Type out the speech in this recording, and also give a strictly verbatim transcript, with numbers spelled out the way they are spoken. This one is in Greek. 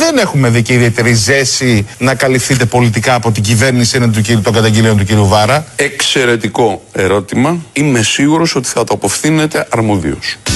δεν έχουμε δει και ιδιαίτερη ζέση να καλυφθείτε πολιτικά από την κυβέρνηση έναντι του, των καταγγελίων του κ. Βάρα. Εξαιρετικό ερώτημα. Είμαι σίγουρος ότι θα το αποφθήνετε αρμοδίως.